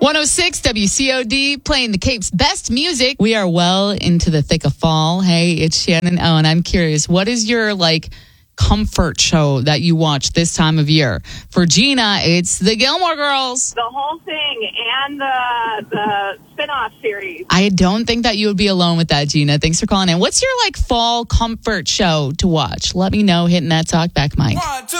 106 WCOD, playing the Cape's best music. We are well into the thick of fall. Hey, it's Shannon O, and I'm curious, what is your, comfort show that you watch this time of year? For Gina, it's the Gilmore Girls. The whole thing and the spin-off series. I don't think that you would be alone with that, Gina. Thanks for calling in. What's your, fall comfort show to watch? Let me know, hitting that talkback mic.